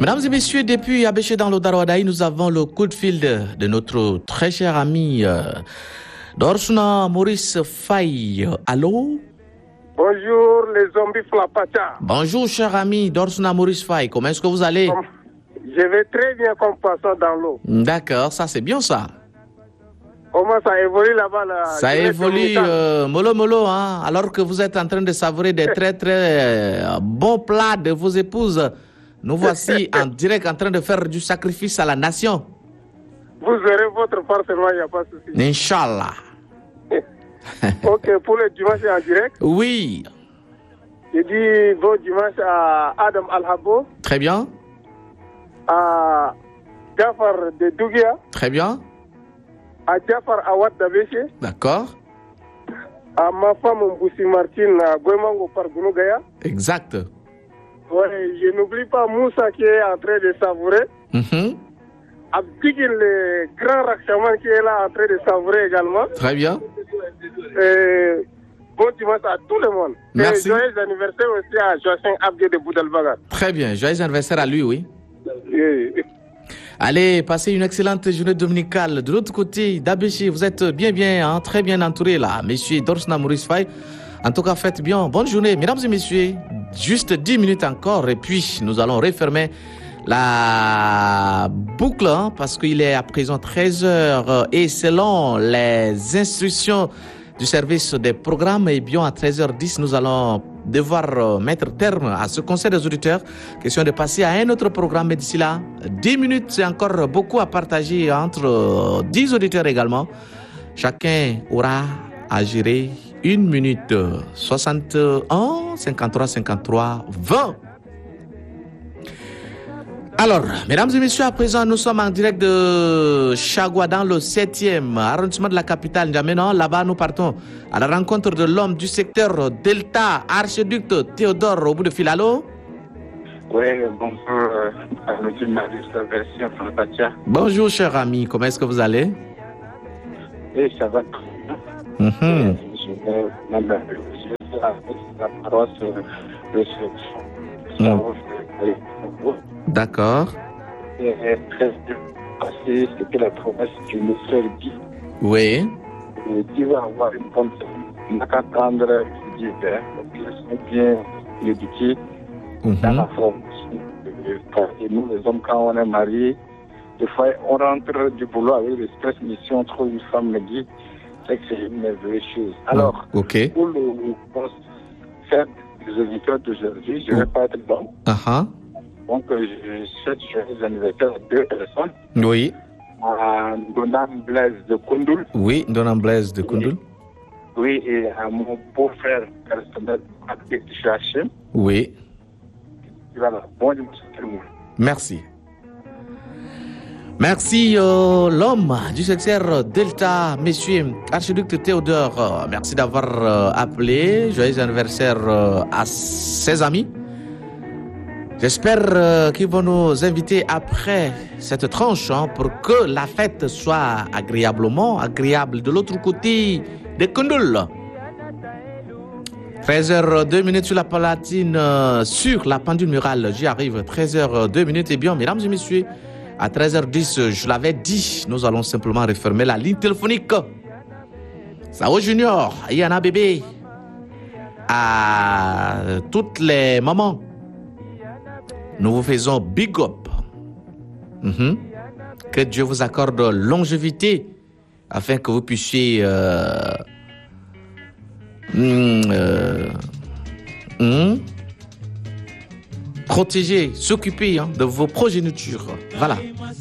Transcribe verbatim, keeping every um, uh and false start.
Mesdames et messieurs, depuis Abéché dans l'Odaroadaï, nous avons le coup de fil de, de notre très cher ami euh, Dorsna Maurice Faye. Allô? Bonjour les zombies flapacha. Bonjour cher ami Dorsna Maurice Faye, comment est-ce que vous allez? Je vais très bien comme poisson dans l'eau. D'accord, ça c'est bien ça. Comment ça évolue là-bas là? Ça évolue euh, mollo mollo, hein, alors que vous êtes en train de savourer des très très euh, bons plats de vos épouses. Nous voici en direct en train de faire du sacrifice à la nation. Vous aurez votre part seulement, il n'y a pas de souci. Inch'Allah. Ok, pour le dimanche en direct. Oui. Je dis bon dimanche à Adam Alhabo. Très bien. À Jafar de Dougia. Très bien. À Jafar Awad d'Abéché. D'accord. À ma femme Mboussi Martine à Goemango par Gounougaya. Exact. Ouais, je n'oublie pas Moussa qui est en train de savourer. Mm-hmm. Abdigin, le grand Rakshaman qui est là en train de savourer également. Très bien. Et bon dimanche à tout le monde. Merci. Et joyeux anniversaire aussi à Joachim Abdé de Boudalbagar. Très bien. Joyeux anniversaire à lui, oui. Oui. Allez, passez une excellente journée dominicale. De l'autre côté, d'Abéché, vous êtes bien, bien, hein, très bien entouré là. Monsieur Dorsna Maurice Faye. En tout cas, faites bien. Bonne journée, mesdames et messieurs. Juste dix minutes encore et puis nous allons refermer la boucle hein, parce qu'il est à présent treize heures et selon les instructions du service des programmes, et bien à treize heures dix, nous allons devoir mettre terme à ce conseil des auditeurs. Question de passer à un autre programme, mais d'ici là, dix minutes, c'est encore beaucoup à partager entre dix auditeurs également. Chacun aura à gérer une minute soixante et un, cinquante-trois, cinquante-trois, vingt. Alors, mesdames et messieurs, à présent, nous sommes en direct de Chagua dans le septième arrondissement de la capitale N'Djamena. Là-bas, nous partons à la rencontre de l'homme du secteur Delta, archiduc Théodore au bout de fil. Allô? Oui, bonjour, à monsieur Marius, version Flapacha. Bonjour, cher ami, comment est-ce que vous allez? Oui, ça va. Mm-hmm. Je vais même la paroisse de D'accord. Et très bien passé, c'était la promesse du ministère Guy. Oui. Qui va avoir une bonne on n'a qu'à prendre du bien, bien éduqué dans la formation. Et nous, les hommes, quand on est mariés, des fois, on rentre du boulot avec l'espèce mission entre une femme et Guy. C'est que c'est une merveilleuse chose. Alors, okay. Pour le concert des auditeurs d'aujourd'hui, je ne vais pas être long. Uh-huh. Donc, je souhaite joyeux anniversaire à deux personnes. Oui. À Donam Blaise de Koundoul. Oui, Donam Blaise de Koundoul. Oui, et à mon beau-frère personnel, Abdel Chachim. Oui. Voilà, bon dimanche à tout le monde. Merci. Merci, euh, l'homme du secteur Delta, monsieur archiduc Théodore. Euh, merci d'avoir euh, appelé. Joyeux anniversaire euh, à ses amis. J'espère euh, qu'ils vont nous inviter après cette tranche hein, pour que la fête soit agréablement agréable de l'autre côté de Koundoul. treize heures deux minutes sur la palatine, euh, sur la pendule murale. J'y arrive, treize heures deux minutes. Et bien, mesdames et messieurs, à treize heures dix, je l'avais dit, nous allons simplement refermer la ligne téléphonique. Sao Junior, Yana Bébé, à toutes les mamans, nous vous faisons big up. Mm-hmm. Que Dieu vous accorde longévité afin que vous puissiez euh, mm, euh, mm, protéger, s'occuper hein, de vos progénitures. Voilà.